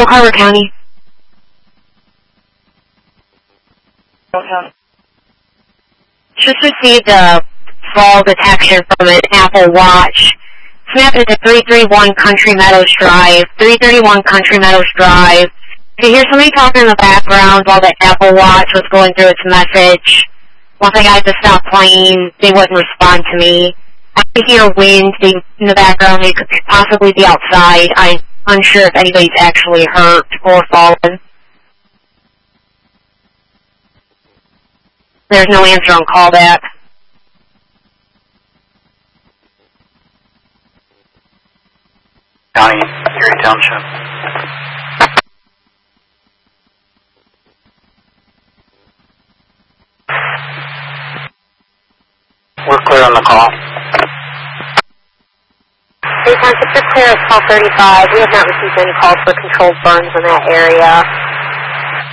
Carver County. Just received a fall detection from an Apple Watch. Snapped it to 331 Country Meadows Drive. 331 Country Meadows Drive. To hear somebody talking in the background while the Apple Watch was going through its message. Once I got to stop playing, they wouldn't respond to me. I could hear wind in the background. They could possibly be outside. I'm unsure if anybody's actually hurt or fallen. There's no answer on callback. County, Erie Township. We're clear on the call. Hey, Township, you're clear at 1235. We have not received any calls for controlled burns in that area.